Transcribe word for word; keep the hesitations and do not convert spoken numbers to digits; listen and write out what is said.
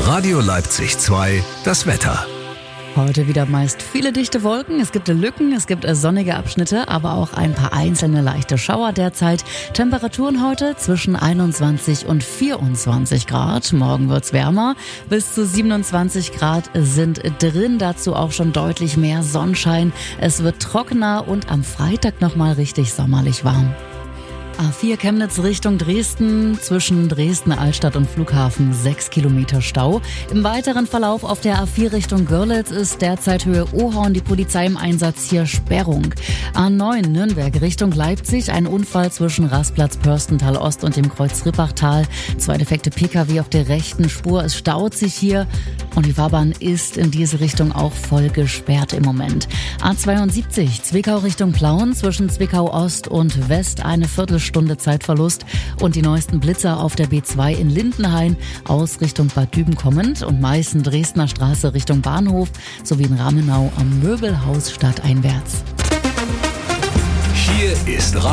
Radio Leipzig zwei, das Wetter. Heute wieder meist viele dichte Wolken, es gibt Lücken, es gibt sonnige Abschnitte, aber auch ein paar einzelne leichte Schauer derzeit. Temperaturen heute zwischen einundzwanzig und vierundzwanzig Grad. Morgen wird's wärmer, bis zu siebenundzwanzig Grad sind drin, dazu auch schon deutlich mehr Sonnenschein. Es wird trockener und am Freitag nochmal richtig sommerlich warm. A vier Chemnitz Richtung Dresden, zwischen Dresden Altstadt und Flughafen sechs Kilometer Stau. Im weiteren Verlauf auf der A vier Richtung Görlitz ist derzeit Höhe Ohorn die Polizei im Einsatz, hier Sperrung. A neun Nürnberg Richtung Leipzig, ein Unfall zwischen Rastplatz Pörstental Ost und dem Kreuz Rippachtal. Zwei defekte Pkw auf der rechten Spur, es staut sich hier und die Fahrbahn ist in diese Richtung auch voll gesperrt im Moment. A zweiundsiebzig Zwickau Richtung Plauen, zwischen Zwickau Ost und West eine Viertelstunde Stunde Zeitverlust und die neuesten Blitzer auf der B zwei in Lindenhain aus Richtung Bad Düben kommend und Meißen Dresdner Straße Richtung Bahnhof sowie in Ramenau am Möbelhaus stadteinwärts. Hier ist